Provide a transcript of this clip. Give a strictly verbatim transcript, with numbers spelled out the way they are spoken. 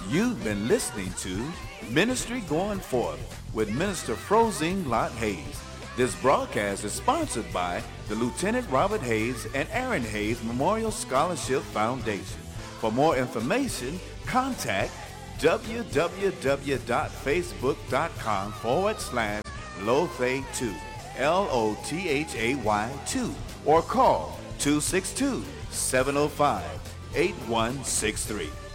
You've been listening to Ministry Going Forth with Minister Frozine Lott Hayes. This broadcast is sponsored by the Lieutenant Robert Hayes and Aaron Hayes Memorial Scholarship Foundation. For more information, contact www.facebook.com forward slash Lothay2, L O T H A Y two, or call two six two, seven oh five, eight one six three.